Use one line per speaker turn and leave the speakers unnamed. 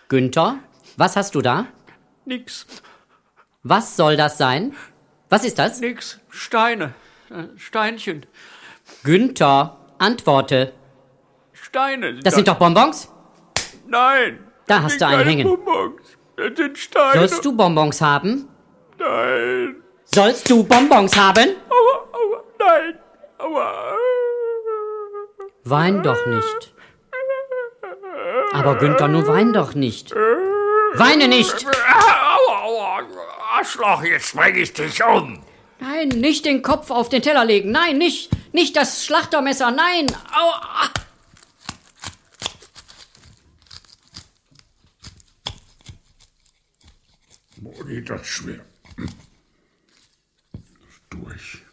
Günther, was hast du da?
Nix.
Was soll das sein? Was ist das?
Nix. Steine. Steinchen.
Günther, antworte.
Steine.
Das sind doch Bonbons?
Nein.
Da hast du einen hängen.
Bonbons. Das sind Steine.
Sollst du Bonbons haben?
Nein.
Sollst du Bonbons haben?
Aua, nein. Aua.
Wein doch nicht. Aber Günther, nun wein doch nicht. Weine nicht!
Aua, Arschloch, jetzt bring ich dich um.
Nein, nicht den Kopf auf den Teller legen. Nein, nicht. Nicht das Schlachtermesser. Nein. Aua.
Moni, das ist schwer. Das ist durch.